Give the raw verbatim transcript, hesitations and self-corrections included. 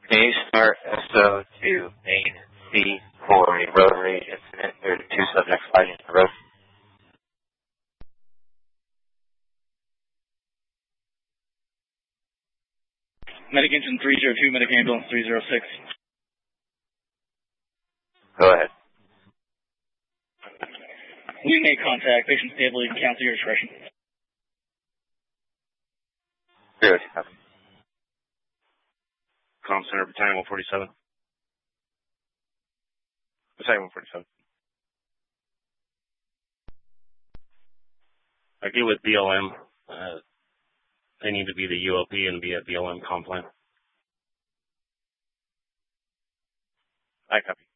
Can you start S O two main C for a rotary incident or two subjects fighting the road? Medic engine three zero two, medic ambulance three zero six. Go ahead. We made contact. Patient stable. You can cancel your discretion. Zero two, copy. Comm Center, Battalion one forty-seven. Battalion one forty-seven. I get with B L M. Uh, they need to be the U L P and be at B L M comm plan. I copy.